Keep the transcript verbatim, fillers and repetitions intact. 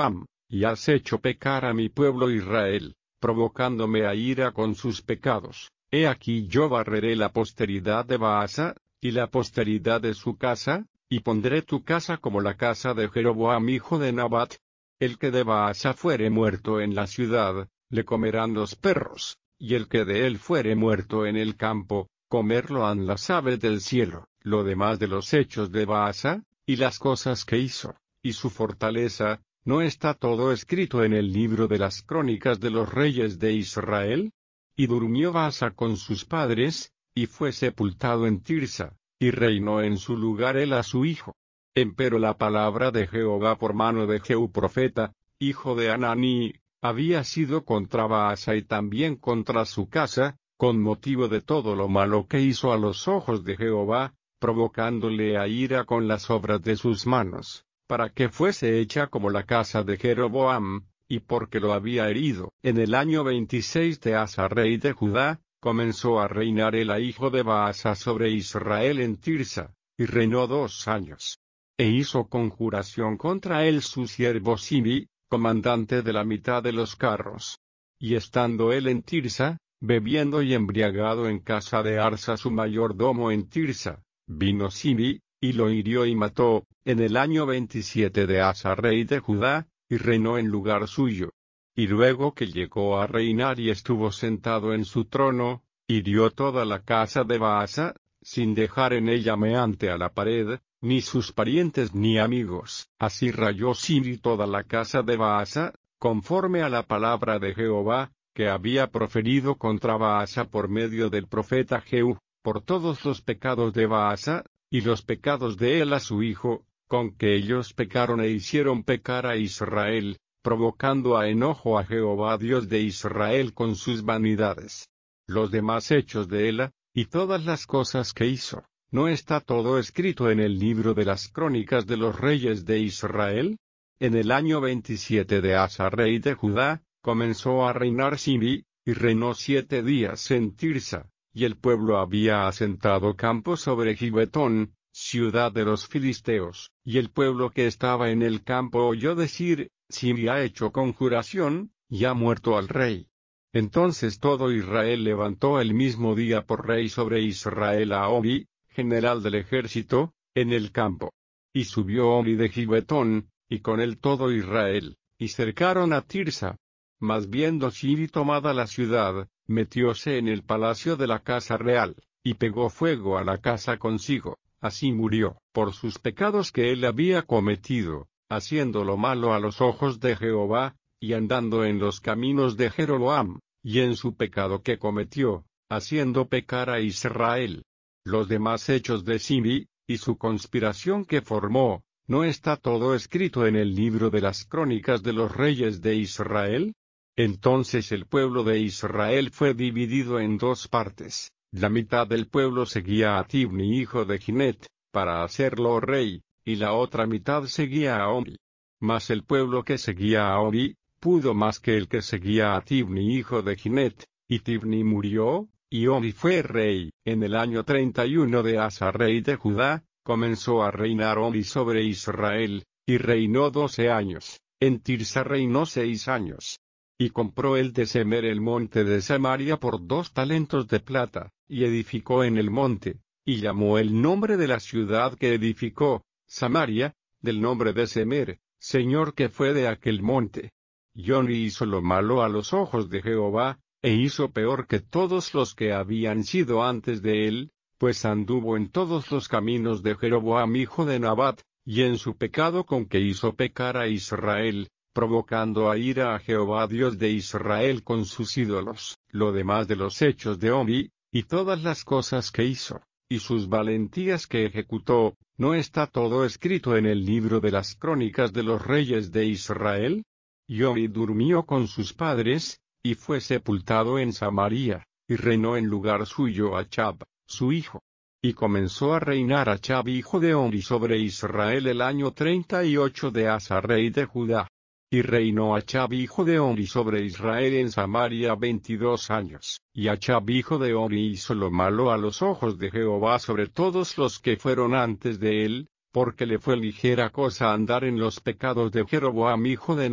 Am, y has hecho pecar a mi pueblo Israel, provocándome a ira con sus pecados. He aquí yo barreré la posteridad de Baasa, y la posteridad de su casa, y pondré tu casa como la casa de Jeroboam hijo de Nabat. El que de Baasa fuere muerto en la ciudad, le comerán los perros, y el que de él fuere muerto en el campo, comerlo han las aves del cielo. Lo demás de los hechos de Baasa, y las cosas que hizo, y su fortaleza, ¿no está todo escrito en el libro de las crónicas de los reyes de Israel? Y durmió Baasa con sus padres, y fue sepultado en Tirsa, y reinó en su lugar él a su hijo. Empero la palabra de Jehová por mano de Jehú profeta, hijo de Hanani, había sido contra Baasa y también contra su casa, con motivo de todo lo malo que hizo a los ojos de Jehová, provocándole a ira con las obras de sus manos, para que fuese hecha como la casa de Jeroboam, y porque lo había herido. En el año veintiséis de Asa rey de Judá, comenzó a reinar el hijo de Baasa sobre Israel en Tirsa, y reinó dos años. E hizo conjuración contra él su siervo Sibi, comandante de la mitad de los carros. Y estando él en Tirsa, bebiendo y embriagado en casa de Arsa su mayordomo en Tirsa, vino Sibi, y lo hirió y mató, en el año veintisiete de Asa rey de Judá, y reinó en lugar suyo. Y luego que llegó a reinar y estuvo sentado en su trono, hirió toda la casa de Baasa, sin dejar en ella meante a la pared, ni sus parientes ni amigos. Así rayó Sibi toda la casa de Baasa, conforme a la palabra de Jehová, que había proferido contra Baasa por medio del profeta Jehú, por todos los pecados de Baasa, y los pecados de él a su hijo, con que ellos pecaron e hicieron pecar a Israel, provocando a enojo a Jehová Dios de Israel con sus vanidades. Los demás hechos de él, y todas las cosas que hizo, ¿no está todo escrito en el libro de las crónicas de los reyes de Israel? En el año veintisiete de Asa rey de Judá, comenzó a reinar Sibi, y reinó siete días en Tirsa, y el pueblo había asentado campo sobre Gibetón, ciudad de los filisteos, y el pueblo que estaba en el campo oyó decir, Sibi ha hecho conjuración, y ha muerto al rey. Entonces todo Israel levantó el mismo día por rey sobre Israel a Obi, general del ejército, en el campo. Y subió Obi de Gibetón, y con él todo Israel, y cercaron a Tirsa. Mas viendo Sibi tomada la ciudad, metióse en el palacio de la casa real, y pegó fuego a la casa consigo. Así murió, por sus pecados que él había cometido, haciendo lo malo a los ojos de Jehová, y andando en los caminos de Jeroboam, y en su pecado que cometió, haciendo pecar a Israel. Los demás hechos de Sibi, y su conspiración que formó, ¿no está todo escrito en el libro de las crónicas de los reyes de Israel? Entonces el pueblo de Israel fue dividido en dos partes. La mitad del pueblo seguía a Tibni hijo de Ginet, para hacerlo rey, y la otra mitad seguía a Omri. Mas el pueblo que seguía a Omri, pudo más que el que seguía a Tibni hijo de Ginet, y Tibni murió, y Omri fue rey. En el año treinta y uno de Asa rey de Judá, comenzó a reinar Omri sobre Israel, y reinó doce años. En Tirsa reinó seis años. Y compró él de Semer el monte de Samaria por dos talentos de plata, y edificó en el monte, y llamó el nombre de la ciudad que edificó, Samaria, del nombre de Semer, señor que fue de aquel monte. Y Omri hizo lo malo a los ojos de Jehová, e hizo peor que todos los que habían sido antes de él, pues anduvo en todos los caminos de Jeroboam hijo de Nabat, y en su pecado con que hizo pecar a Israel, provocando a ira a Jehová Dios de Israel con sus ídolos. Lo demás de los hechos de Omri, y todas las cosas que hizo, y sus valentías que ejecutó, ¿no está todo escrito en el libro de las crónicas de los reyes de Israel? Y Omri durmió con sus padres, y fue sepultado en Samaria, y reinó en lugar suyo Achab, su hijo. Y comenzó a reinar Achab hijo de Omri sobre Israel el año treinta y ocho de Asa rey de Judá. Y reinó Achab hijo de Omri sobre Israel en Samaria veintidós años. Y Achab hijo de Omri hizo lo malo a los ojos de Jehová sobre todos los que fueron antes de él, porque le fue ligera cosa andar en los pecados de Jeroboam hijo de